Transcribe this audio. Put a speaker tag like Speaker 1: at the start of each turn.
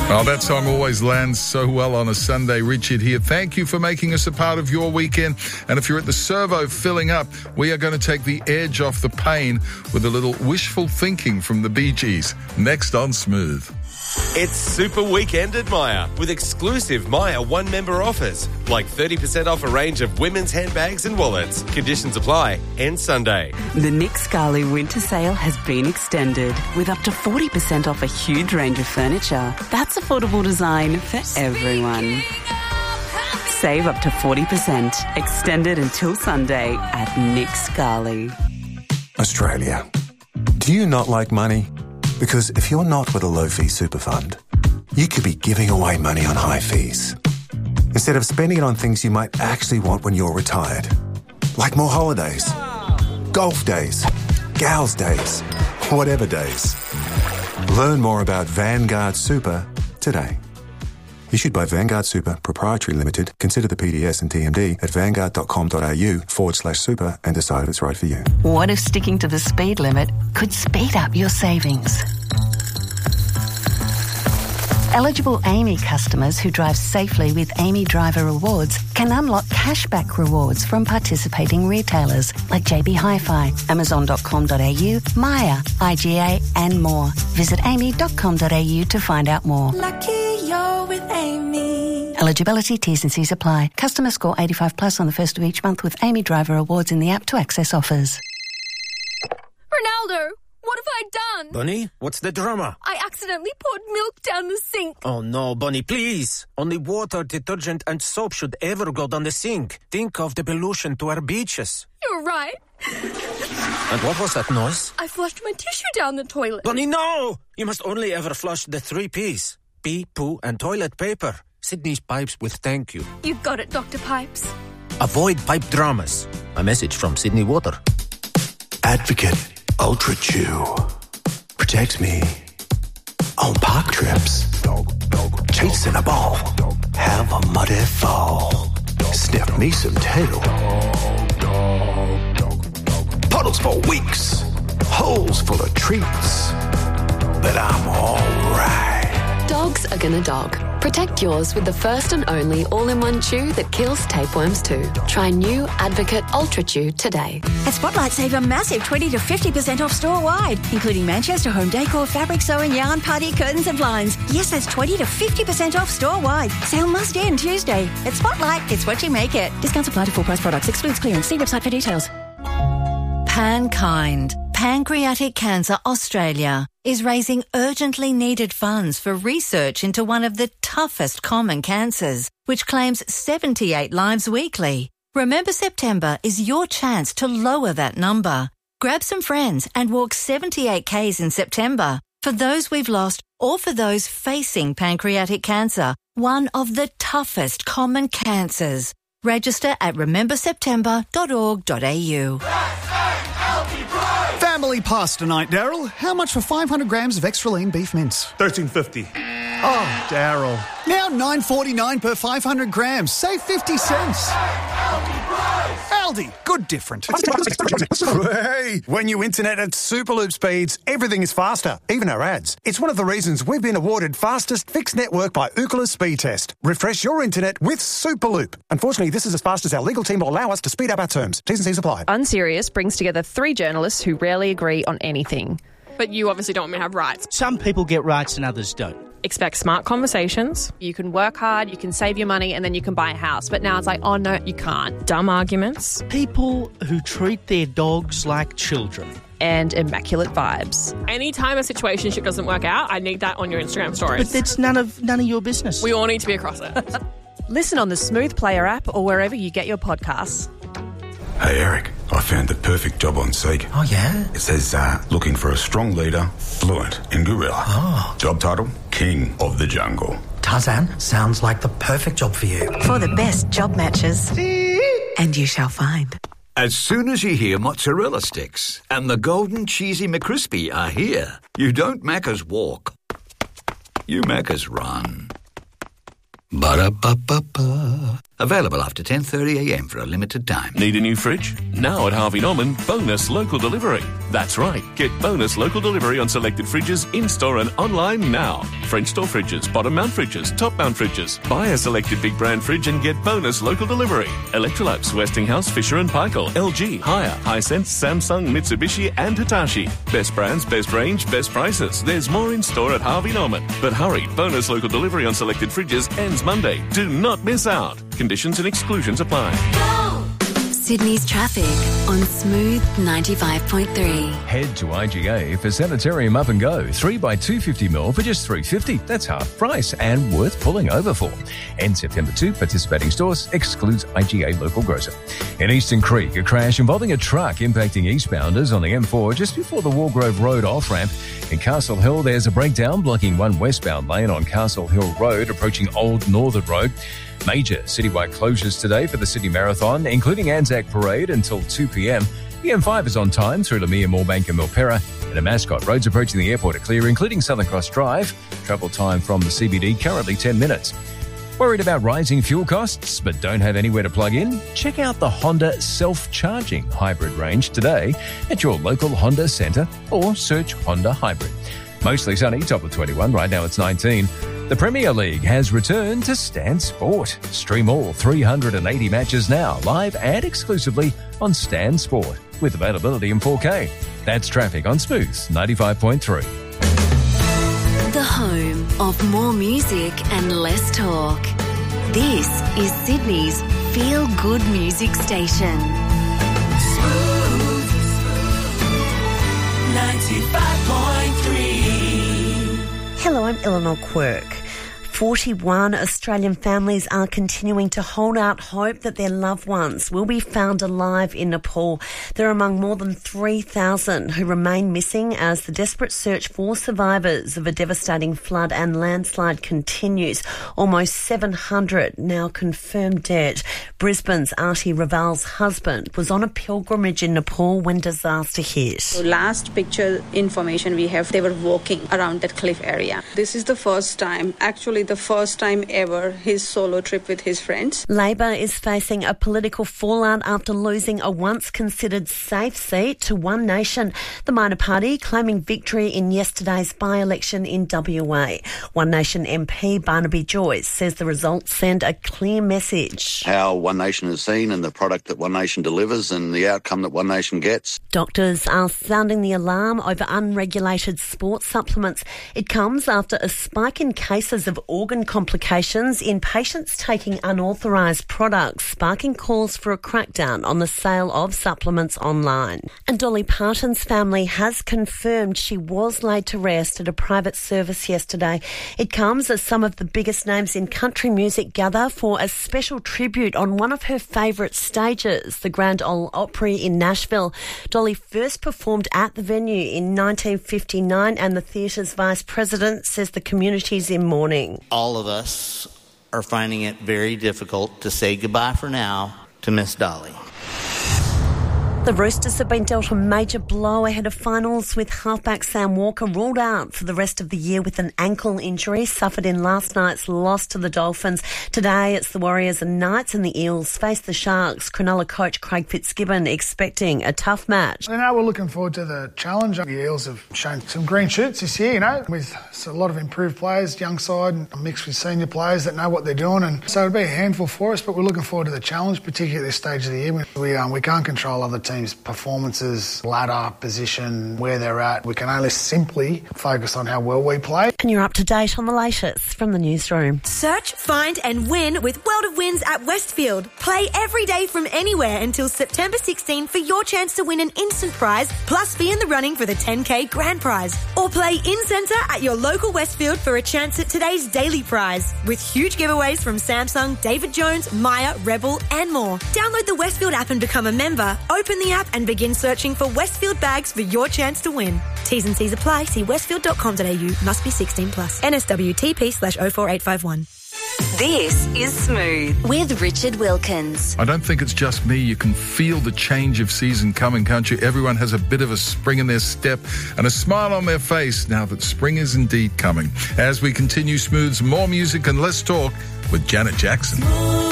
Speaker 1: Oh, that song always lands so well on a Sunday. Richard here. Thank you for making us a part of your weekend. And if you're at the servo filling up, we are going to take the edge off the pain with a little wishful thinking from the Bee Gees. Next on Smooth.
Speaker 2: It's Super Weekend at Myer with exclusive Myer one-member offers, like 30% off a range of women's handbags and wallets. Conditions apply. End Sunday.
Speaker 3: The Nick Scali winter sale has been extended with up to 40% off a huge range of furniture. That's affordable design for everyone. Save up to 40%. Extended until Sunday at Nick Scali.
Speaker 4: Australia. Do you not like money? Because if you're not with a low-fee super fund, you could be giving away money on high fees instead of spending it on things you might actually want when you're retired, like more holidays, golf days, gals days, whatever days. Learn more about Vanguard Super today. Issued by Vanguard Super Proprietary Limited. Consider the PDS and TMD at vanguard.com.au/super and decide if it's right for you.
Speaker 5: What if sticking to the speed limit could speed up your savings? Eligible AAMI customers who drive safely with AAMI Driver Rewards can unlock cashback rewards from participating retailers like JB Hi-Fi, Amazon.com.au, Myer, IGA and more. Visit aami.com.au to find out more.
Speaker 6: Lucky you're with AAMI.
Speaker 5: Eligibility, T's and C's apply. Customer score 85 plus on the first of each month with AAMI Driver Rewards in the app to access offers.
Speaker 6: Ronaldo, what have I done?
Speaker 7: Bunny, what's the drama?
Speaker 6: I accidentally poured milk down the sink.
Speaker 7: Oh no, Bunny, please. Only water, detergent and soap should ever go down the sink. Think of the pollution to our beaches.
Speaker 6: You're right.
Speaker 7: And what was that noise?
Speaker 6: I flushed my tissue down the toilet.
Speaker 7: Bunny, no! You must only ever flush the 3 Ps. Pee, poo and toilet paper. Sydney's Pipes with thank you.
Speaker 6: You got it, Dr. Pipes.
Speaker 7: Avoid pipe dramas. A message from Sydney Water.
Speaker 4: Advocate Ultra Chew protects me on park trips, chasing a ball, have a muddy fall, sniff me some tail, puddles for weeks, holes full of treats, but I'm alright.
Speaker 8: Dogs are gonna dog. Protect yours with the first and only all-in-one chew that kills tapeworms too. Try new Advocate Ultra Chew today.
Speaker 9: At Spotlight, save a massive 20 to 50% off store-wide, including Manchester home decor, fabric sewing, yarn, party, curtains and blinds. Yes, that's 20 to 50% off store-wide. Sale must end Tuesday. At Spotlight, it's what you make it. Discounts apply to full-price products. Excludes clearance. See website for details.
Speaker 10: Pankind, Pancreatic Cancer Australia, is raising urgently needed funds for research into one of the toughest common cancers, which claims 78 lives weekly. Remember September is your chance to lower that number. Grab some friends and walk 78 Ks in September for those we've lost or for those facing pancreatic cancer, one of the toughest common cancers. Register at rememberseptember.org.au.
Speaker 11: Family pasta night, Daryl. How much for 500 grams of extra lean beef mince?
Speaker 12: $13.50.
Speaker 11: Oh, Daryl. Now $9.49 per 500 grams. Save 50 cents. Aldi, good different.
Speaker 13: Hey, when you internet at Superloop speeds, everything is faster, even our ads. It's one of the reasons we've been awarded fastest fixed network by Ookla Speed Test. Refresh your internet with Superloop. Unfortunately, this is as fast as our legal team will allow us to speed up our terms. T's and C's apply.
Speaker 14: Unserious brings together 3 journalists who rarely agree on anything. But you obviously don't want me to have rights.
Speaker 15: Some people get rights and others don't.
Speaker 14: Expect smart conversations. You can work hard, you can save your money, and then you can buy a house. But now it's like, oh no, you can't. Dumb arguments.
Speaker 15: People who treat their dogs like children.
Speaker 14: And immaculate vibes. Anytime a situationship doesn't work out, I need that on your Instagram stories.
Speaker 15: But that's none of your business.
Speaker 14: We all need to be across it. Listen on the Smooth Player app or wherever you get your podcasts.
Speaker 16: Hey Eric, I found the perfect job on Seek.
Speaker 17: Oh yeah?
Speaker 16: It says looking for a strong leader, fluent in gorilla.
Speaker 17: Oh.
Speaker 16: Job title, King of the Jungle.
Speaker 17: Tarzan, sounds like the perfect job for you.
Speaker 5: For the best job matches. And you shall find.
Speaker 18: As soon as you hear mozzarella sticks and the golden cheesy McCrispy are here, you don't Macca's walk. You Macca's run. Ba-da-ba-ba-ba. Available after 10:30am for a limited time.
Speaker 19: Need a new fridge? Now at Harvey Norman, bonus local delivery. That's right. Get bonus local delivery on selected fridges in-store and online now. From French door fridges, bottom mount fridges, top mount fridges. Buy a selected big brand fridge and get bonus local delivery. Electrolux, Westinghouse, Fisher & Paykel, LG, Haier, Hisense, Samsung, Mitsubishi and Hitachi. Best brands, best range, best prices. There's more in store at Harvey Norman. But hurry, bonus local delivery on selected fridges ends Monday. Do not miss out. Conditions and exclusions apply.
Speaker 8: Sydney's traffic on Smooth 95.3.
Speaker 12: Head to IGA for Sanitarium Up and Go. 3 by 250ml for just $3.50. That's half price and worth pulling over for. End September 2, participating stores excludes IGA local grocer. In Eastern Creek, a crash involving a truck impacting eastbounders on the M4 just before the Wargrove Road off-ramp. In Castle Hill, there's a breakdown blocking one westbound lane on Castle Hill Road approaching Old Northern Road. Major citywide closures today for the City Marathon, including Anzac Parade until 2 p.m. The M5 is on time through Lamia, Moorebank and Milperra. And the Mascot roads approaching the airport are clear, including Southern Cross Drive. Travel time from the CBD currently 10 minutes. Worried about rising fuel costs but don't have anywhere to plug in? Check out the Honda self-charging hybrid range today at your local Honda centre or search Honda Hybrid. Mostly sunny, top of 21. Right now it's 19. The Premier League has returned to Stan Sport. Stream all 380 matches now, live and exclusively on Stan Sport, with availability in 4K. That's traffic on Smooth 95.3.
Speaker 8: The home of more music and less talk. This is Sydney's feel-good music station.
Speaker 20: Smooth 95.3.
Speaker 21: Hello, I'm Eleanor Quirk. 41 Australian families are continuing to hold out hope that their loved ones will be found alive in Nepal. They're among more than 3,000 who remain missing as the desperate search for survivors of a devastating flood and landslide continues. Almost 700 now confirmed dead. Brisbane's Artie Raval's husband was on a pilgrimage in Nepal when disaster hit.
Speaker 22: So last picture information we have, they were walking around that cliff area. This is the first time ever his solo trip with his friends.
Speaker 21: Labor is facing a political fallout after losing a once considered safe seat to One Nation. The minor party claiming victory in yesterday's by-election in WA. One Nation MP Barnaby Joyce says the results send a clear message.
Speaker 23: How One Nation is seen and the product that One Nation delivers and the outcome that One Nation gets.
Speaker 21: Doctors are sounding the alarm over unregulated sports supplements. It comes after a spike in cases of organ complications in patients taking unauthorised products, sparking calls for a crackdown on the sale of supplements online. And Dolly Parton's family has confirmed she was laid to rest at a private service yesterday. It comes as some of the biggest names in country music gather for a special tribute on one of her favourite stages, the Grand Ole Opry in Nashville. Dolly first performed at the venue in 1959 and the theatre's vice president says the community's in mourning.
Speaker 24: All of us are finding it very difficult to say goodbye for now to Miss Dolly.
Speaker 21: The Roosters have been dealt a major blow ahead of finals with halfback Sam Walker ruled out for the rest of the year with an ankle injury suffered in last night's loss to the Dolphins. Today it's the Warriors and Knights and the Eels face the Sharks. Cronulla coach Craig Fitzgibbon expecting a tough match.
Speaker 25: We're looking forward to the challenge. The Eels have shown some green shoots this year, with a lot of improved players, young side, mixed with senior players that know what they're doing. And so it'll be a handful for us, but we're looking forward to the challenge, particularly at this stage of the year. We can't control other teams' performances, ladder, position, where they're at. We can only simply focus on how well we play.
Speaker 21: And you're up to date on the latest from the newsroom.
Speaker 26: Search, find and win with World of Wins at Westfield. Play every day from anywhere until September 16 for your chance to win an instant prize, plus be in the running for the 10K grand prize. Or play in-centre at your local Westfield for a chance at today's daily prize, with huge giveaways from Samsung, David Jones, Maya, Rebel and more. Download the Westfield app and become a member. Open the app and begin searching for Westfield bags for your chance to win. T's and C's apply. See westfield.com.au. Must be 16 plus. NSWTP/04851.
Speaker 8: This is Smooth with Richard Wilkins.
Speaker 1: I don't think it's just me. You can feel the change of season coming, can't you? Everyone has a bit of a spring in their step and a smile on their face now that spring is indeed coming. As we continue Smooth's more music and less talk with Janet Jackson.